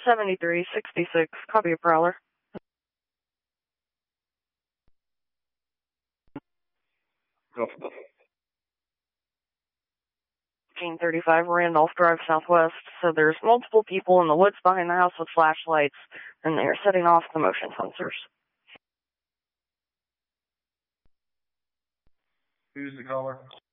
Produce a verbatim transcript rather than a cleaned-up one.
seventy-three sixty-six, copy a Prowler. fifteen thirty-five Randolph Drive Southwest. So there's multiple people in the woods behind the house with flashlights, and they're setting off the motion sensors. Who's the caller?